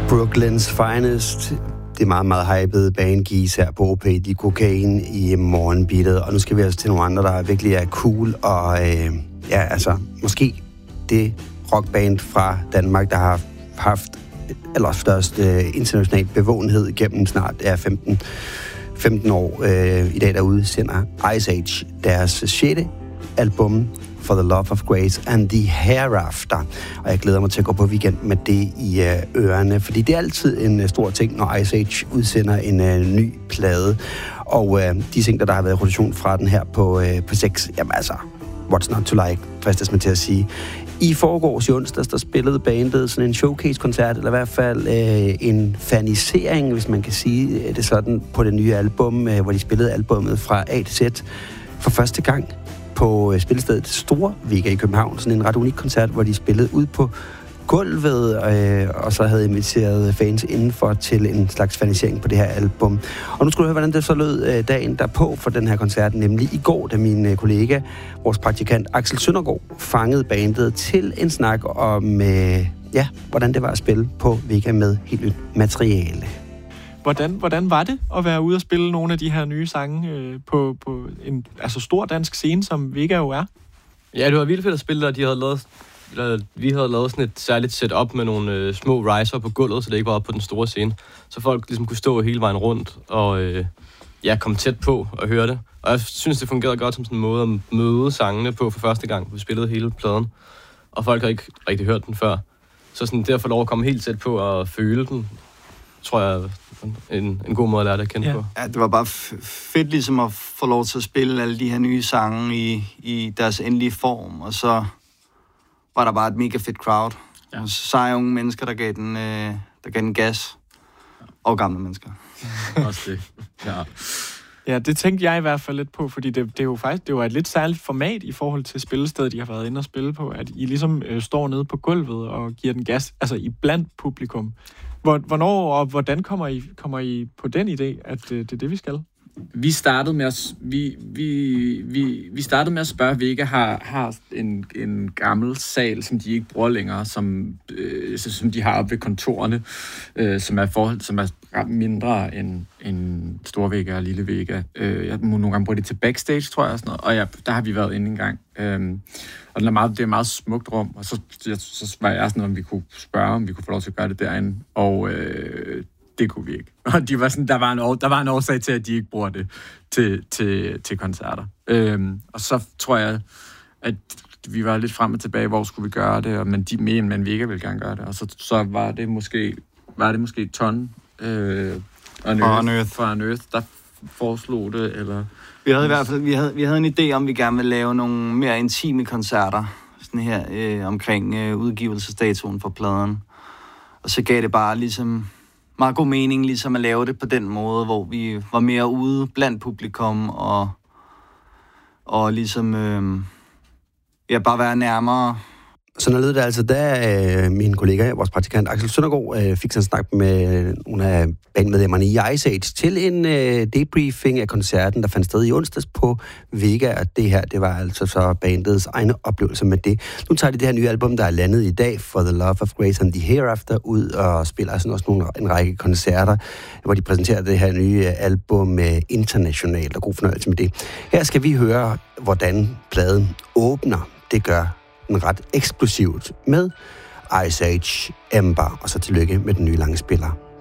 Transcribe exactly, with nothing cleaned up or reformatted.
Brooklyn's Finest. Det er meget, meget hypede band Gees her på O P D Kokain i morgenbeatet. Og nu skal vi altså til nogle andre, der virkelig er cool. Og øh, ja, altså, måske det rockband fra Danmark, der har haft allerstørst øh, international bevågenhed gennem snart ja, femten, femten år. Øh, I dag der udsender Ice Age deres sjette album, For the Love of Grace and the Hereafter. Og jeg glæder mig til at gå på weekend med det i øh, ørerne, fordi det er altid en øh, stor ting, når Ice Age udsender en øh, ny plade. Og øh, de ting, der har været rotation fra den her på, øh, på seks, jamen altså, what's not to like, fristes man til at sige. I forgårs i onsdags, der spillede bandet sådan en showcase-koncert, eller i hvert fald øh, en fanisering, hvis man kan sige det sådan, på det nye album, øh, hvor de spillede albummet fra A til Z for første gang på spillestedet Store Vega i København. Sådan en ret unik koncert, hvor de spillede ud på gulvet, øh, og så havde inviteret fans indenfor til en slags fanisering på det her album. Og nu skulle du høre, hvordan det så lød øh, dagen derpå for den her koncert, nemlig i går, da min øh, kollega, vores praktikant Axel Søndergaard, fangede bandet til en snak om, øh, ja, hvordan det var at spille på Vega med helt nyt materiale. Hvordan, hvordan var det at være ude og spille nogle af de her nye sange øh, på, på en altså stor dansk scene, som Vega jo er? Ja, det var vildt fedt at spille der. De havde lavet, eller, vi havde lavet sådan et særligt setup med nogle øh, små riser på gulvet, så det ikke var på den store scene. Så folk ligesom kunne stå hele vejen rundt og øh, ja, komme tæt på og høre det. Og jeg synes, det fungerede godt som sådan en måde at møde sangene på for første gang. Vi spillede hele pladen, og folk havde ikke rigtig hørt den før. Så sådan, det at få lov at komme helt tæt på og føle den, tror jeg en, en god måde at lære det at kende ja. på. Ja, det var bare f- fedt ligesom at få lov til at spille alle de her nye sange i, i deres endelige form, og så var der bare et mega fedt crowd. Ja. Seje unge mennesker, der gav den, øh, der gav den gas, og gamle mennesker. Også det, ja. Ja, det tænkte jeg i hvert fald lidt på, fordi det, det er jo faktisk det var et lidt særligt format i forhold til spillestedet, de har været inde og spille på, at I ligesom øh, står nede på gulvet og giver den gas, altså i blandt publikum. Hvornår og hvordan kommer I, kommer I på den idé, at øh, det er det, vi skal? Vi startede med at, vi, vi, vi, vi startede med at spørge, Vega har, har en, en gammel sal, som de ikke bruger længere, som, øh, som de har oppe ved kontorerne, øh, som er forhold, som er mindre end, end Store Vega og Lille Vega. Øh, jeg må nogle gange bruge det til backstage, tror jeg, sådan noget. Og ja, der har vi været inde en gang. Øh, og det er, meget, det er et meget smukt rum, og så, jeg, så var jeg sådan, om vi kunne spørge, om vi kunne få lov til at gøre det derinde. Og øh, det kunne vi ikke. Og de var sådan, der, var en, der var en årsag til, at de ikke bruger det til, til, til koncerter. Øhm, og så tror jeg, at vi var lidt frem og tilbage, hvor skulle vi gøre det, og men de men, men Vega ville gerne gøre det. Og så, så var det måske var det måske Ton øh, og Earth, fra Earth, der foreslog det, eller... Vi havde i hvert fald vi havde, vi havde en idé om, vi gerne ville lave nogle mere intime koncerter, sådan her, øh, omkring øh, udgivelsesdatoen for pladen. Og så gav det bare ligesom meget god mening ligesom at lave det på den måde, hvor vi var mere ude blandt publikum, og, og ligesom øh, ja, bare være nærmere. Sådan lød det altså, da øh, min kollega, vores praktikant Axel Søndergaard, øh, fik sådan snak med nogle af bandmedlemmerne i Ice Age til en øh, debriefing af koncerten, der fandt sted i onsdags på Vega, og det her, det var altså så bandets egne oplevelser med det. Nu tager de det her nye album, der er landet i dag, For the Love of Grace and the Hereafter, ud og spiller sådan også nogle, en række koncerter, hvor de præsenterer det her nye album øh, internationalt, og god fornøjelse med det. Her skal vi høre, hvordan pladen åbner. Det gør den ret eksplosivt med Ice Age, Ember, og så tillykke med den nye lange spiller.